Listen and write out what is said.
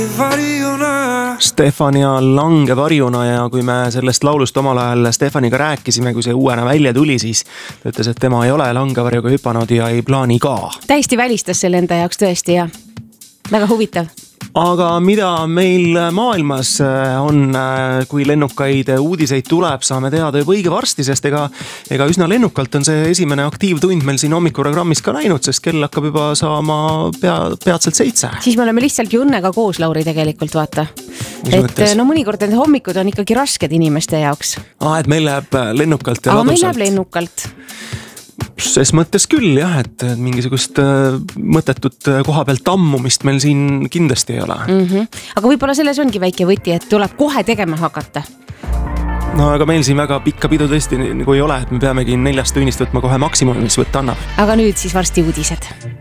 Stefania Lange varjuna ja kui me sellest laulust omal ajal Stefaniga rääkisime, kui see uuena välja tuli, siis ta ütles, et tema ei ole langevarjuga hüpanud ja ei plaani ka. Täiesti välistas selle enda jaoks tõesti ja väga huvitav. Aga mida meil maailmas on, kui lennukaid uudiseid tuleb, saame teada juba õige varsti, sest ega üsna lennukalt on see esimene aktiivtund meil siin hommikuprogrammis ka läinud, sest kell hakkab juba saama peatselt 7. Siis me oleme lihtsalt ju õnnega koos, Lauri, tegelikult vaata. Et no mõnikord need hommikud on ikkagi rasked inimeste jaoks. Et meil läheb lennukalt ja ladusalt. Meil läheb lennukalt. Ses mõttes küll jah, et mingisugust mõttetut koha pealt tammumist meil siin kindlasti ei ole. Aga võib-olla selles ongi väike võti, et tuleb kohe tegema hakata. No aga meil siin väga pikka pidu tõesti nagu ei ole, et me peamegi 4 tunnist võtma kohe maksimumi, mis võtta annab. Aga nüüd siis varsti uudised.